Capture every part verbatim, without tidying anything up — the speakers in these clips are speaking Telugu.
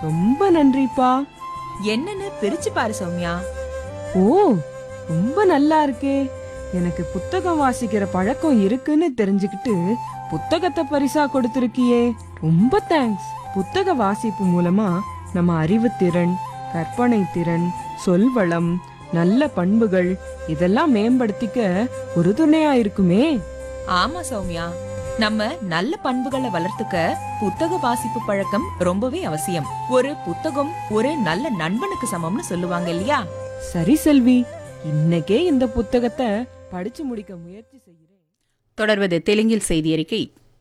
ரொம்ப நன்றிப்பா. என்னன்னு பிரிச்சு பாரு சௌமியா. ஓ, ரொம்ப நல்லா இருக்கே. எனக்கு புத்தகம் வாசிக்கிற பழக்கம் இருக்குன்னு தெரிஞ்சுக்கிட்டு புத்தகத்தை பரிசா கொடுத்திருக்கியே. ரொம்ப தேங்க்ஸ். புத்தக வாசிப்பு மூலமா நம்ம அறிவுத்திறன், கற்பனை திறன், சொல்வளம், நல்ல பண்புகள் இதெல்லாம் மேம்படுத்திக்க ஒரு துணையா இருக்குமே. ஆமா சௌமியா, நம்ம நல்ல பண்புகளை வளர்த்துக்க புத்தக வாசிப்பு பழக்கம் ரொம்பவே அவசியம். ஒரு புத்தகம் ஒரு நல்ல நண்பனுக்கு சமம்னு சொல்லுவாங்க இல்லையா? சரி செல்வி, இன்னைக்கே இந்த புத்தகத்தை படிச்சு முடிக்க முயற்சி செய்கிறேன். தொடர்வது தெலுங்கில் செய்தி அறிக்கை.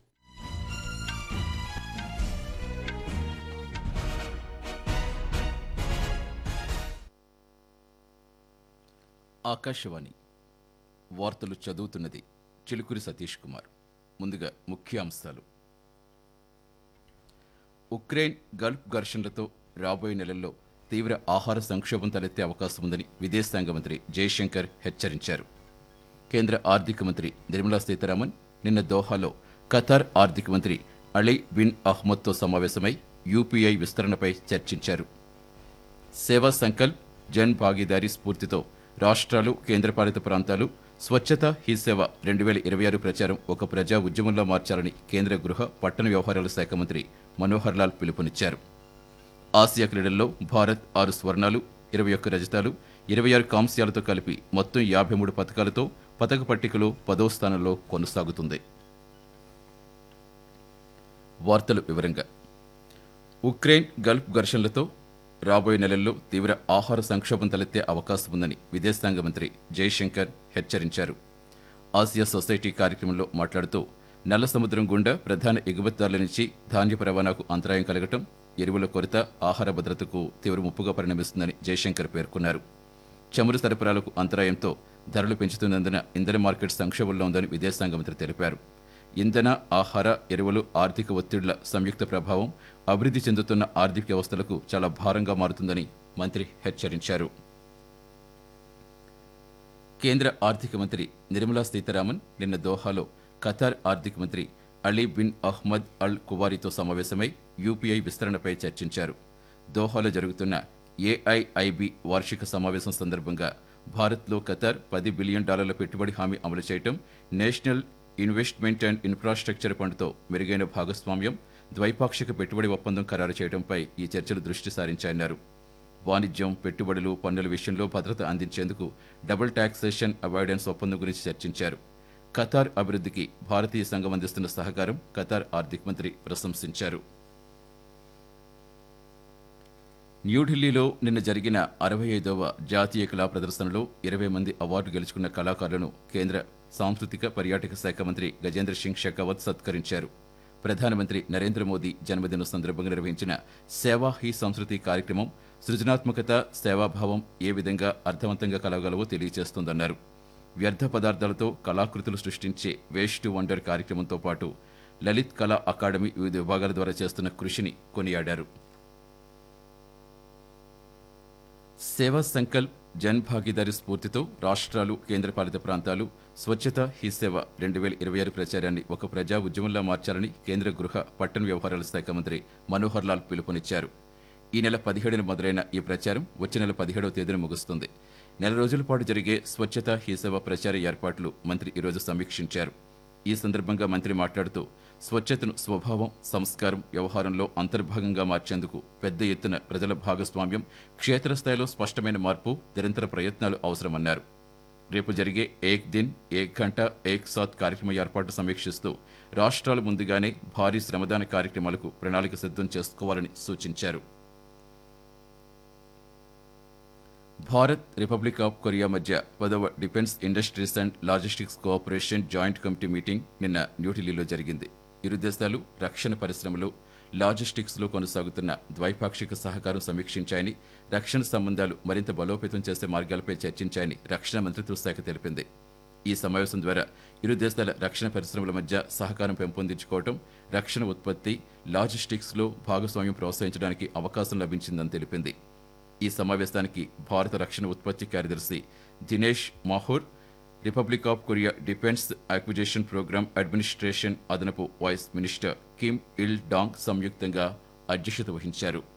ఆకాశవాణి వార్తలు చదువుతున్నది చిలుకూరి సతీష్ కుమార్. ముందుగా ముఖ్యాంశాలు. ఉక్రెయిన్ గల్ఫ్ ఘర్షణలతో రాబోయే నెలల్లో తీవ్ర ఆహార సంక్షోభం తలెత్తే అవకాశం ఉందని విదేశాంగ మంత్రి జయశంకర్ హెచ్చరించారు. కేంద్ర ఆర్థిక మంత్రి నిర్మలా సీతారామన్ నిన్న దోహాలో ఖతార్ ఆర్థిక మంత్రి అలీ బిన్ అహ్మద్తో సమావేశమై యూపీఐ విస్తరణపై చర్చించారు. సేవా సంకల్ప్ జన్ భాగీదారీ స్ఫూర్తితో రాష్ట్రాలు, కేంద్రపాలిత ప్రాంతాలు స్వచ్ఛత హీ సేవ రెండు వేల ఇరవై ఆరు ప్రచారం ఒక ప్రజా ఉద్యమంలో మార్చాలని కేంద్ర గృహ పట్టణ వ్యవహారాల శాఖ మంత్రి మనోహర్ లాల్ పిలుపునిచ్చారు. ఆసియా క్రీడల్లో భారత్ ఆరు స్వర్ణాలు, ఇరవై ఒక్క రజతాలు, ఇరవై ఆరు కాంస్యాలతో కలిపి మొత్తం యాభై మూడు పథకాలతో పథక పట్టికలో పదో స్థానంలో కొనసాగుతుంది. వార్తలు వివరంగా. ఉక్రెయిన్ గల్ఫ్ ఘర్షణలతో రాబోయే నెలల్లో తీవ్ర ఆహార సంక్షోభం తలెత్తే అవకాశం ఉందని విదేశాంగ మంత్రి జయశంకర్ హెచ్చరించారు. ఆసియా సొసైటీ కార్యక్రమంలో మాట్లాడుతూ నల్ల సముద్రం గుండా ప్రధాన ఎగుమతిదారుల నుంచి ధాన్యపు రవాణాకు అంతరాయం కలగటం, ఎరువుల కొరత ఆహార భద్రతకు తీవ్ర ముప్పుగా పరిణమిస్తుందని జయశంకర్ పేర్కొన్నారు. చమురు సరఫరాలకు అంతరాయంతో ధరలు పెంచుతున్నందున ఇంధన మార్కెట్ సంక్షోభంలో ఉందని విదేశాంగ మంత్రి తెలిపారు. ఇంధన, ఆహార, ఎరువులు ఆర్థిక ఒత్తిళ్ల సంయుక్త ప్రభావం అభివృద్ధి చెందుతున్న ఆర్థిక వ్యవస్థలకు చాలా భారంగా మారుతుందని మంత్రి హెచ్చరించారు. కేంద్ర ఆర్థిక మంత్రి నిర్మలా సీతారామన్ నిన్న దోహాలో ఖతార్ ఆర్థిక మంత్రి అలీ బిన్ అహ్మద్ అల్ కువారితో సమావేశమై యూపీఐ విస్తరణపై చర్చించారు. దోహాలో జరుగుతున్న ఏఐఐబి వార్షిక సమావేశం సందర్భంగా భారత్లో ఖతార్ పది బిలియన్ డాలర్ల పెట్టుబడి హామీ అమలు చేయడం, నేషనల్ ఇన్వెస్ట్మెంట్ అండ్ ఇన్ఫ్రాస్ట్రక్చర్ ఫండ్తో మెరుగైన భాగస్వామ్యం, ద్వైపాక్షిక పెట్టుబడి ఒప్పందం ఖరారు చేయడంపై ఈ చర్చలు దృష్టి సారించాయన్నారు. వాణిజ్యం, పెట్టుబడులు, పన్నుల విషయంలో భద్రత అందించేందుకు డబుల్ టాక్సేషన్ అవాయిడెన్స్ ఒప్పందం గురించి చర్చించారు. ఖతార్ అభివృద్ధికి భారతీయ సంఘం అందిస్తున్న సహకారం ఖతార్ ఆర్థిక మంత్రి ప్రశంసించారు. న్యూఢిల్లీలో నిన్న జరిగిన అరవై ఐదవ జాతీయ కళా ప్రదర్శనలో ఇరవై మంది అవార్డు గెలుచుకున్న కళాకారులను కేంద్ర సాంస్కృతిక పర్యాటక శాఖ మంత్రి గజేంద్ర సింగ్ షెకావత్ సత్కరించారు. ప్రధానమంత్రి నరేంద్ర మోదీ జన్మదిన సందర్భంగా నిర్వహించిన సేవా హీ సంస్కృతి కార్యక్రమం సృజనాత్మకత, సేవాభావం ఏ విధంగా అర్థవంతంగా కలగలవో తెలియజేస్తోందన్నారు. వ్యర్థ పదార్థాలతో కళాకృతులు సృష్టించే వేస్ట్ టు వండర్ కార్యక్రమంతో పాటు లలిత్ కళా అకాడమీ వివిధ విభాగాల ద్వారా చేస్తున్న కృషిని కొనియాడారు. సేవా సంకల్ప్ జన్ భాగీదారీ స్ఫూర్తితో రాష్ట్రాలు, కేంద్రపాలిత ప్రాంతాలు స్వచ్ఛత హీ సేవ రెండు వేల ఇరవై ఆరు ప్రచారాన్ని ఒక ప్రజా ఉద్యమంలా మార్చాలని కేంద్ర గృహ పట్టణ వ్యవహారాల శాఖ మంత్రి మనోహర్ లాల్ పిలుపునిచ్చారు. ఈ నెల పదిహేడున మొదలైన ఈ ప్రచారం వచ్చే నెల పదిహేడవ తేదీన ముగుస్తుంది. నెల రోజుల పాటు జరిగే స్వచ్ఛత హీ సేవ ప్రచార ఏర్పాట్లు మంత్రి ఈరోజు సమీక్షించారు. ఈ సందర్భంగా మంత్రి మాట్లాడుతూ స్వచ్ఛతను స్వభావం, సంస్కారం, వ్యవహారంలో అంతర్భాగంగా మార్చేందుకు పెద్ద ఎత్తున ప్రజల భాగస్వామ్యం, క్షేత్రస్థాయిలో స్పష్టమైన మార్పు, నిరంతర ప్రయత్నాలు అవసరమన్నారు. రేపు జరిగే ఏక్ దిన్ ఏక్ గంట ఏక్ సాత్ కార్యక్రమ ఏర్పాటు సమీక్షిస్తూ రాష్ట్రాలు ముందుగానే భారీ శ్రమదాన కార్యక్రమాలకు ప్రణాళిక సిద్ధం చేసుకోవాలని సూచించారు. భారత్, రిపబ్లిక్ ఆఫ్ కొరియా మధ్య పదవ defence industries and logistics cooperation joint committee meeting నిన్న న్యూఢిల్లీలో జరిగింది. ఇరు దేశాలు రక్షణ పరిశ్రమలు, లాజిస్టిక్స్లో కొనసాగుతున్న ద్వైపాక్షిక సహకారం సమీక్షించాయని, రక్షణ సంబంధాలు మరింత బలోపేతం చేసే మార్గాలపై చర్చించాయని రక్షణ మంత్రిత్వ శాఖ తెలిపింది. ఈ సమావేశం ద్వారా ఇరు దేశాల రక్షణ పరిశ్రమల మధ్య సహకారం పెంపొందించుకోవడం, రక్షణ ఉత్పత్తి, లాజిస్టిక్స్లో భాగస్వామ్యం ప్రోత్సహించడానికి అవకాశం లభించిందని తెలిపింది. ఈ సమావేశానికి భారత రక్షణ ఉత్పత్తి కార్యదర్శి Dinesh Mahur, republic of Korea defence acquisition programme administration అదనపు వైస్ మినిస్టర్ కిమ్ ఇల్ డాంగ్ సంయుక్తంగా అధ్యక్షత వహించారు.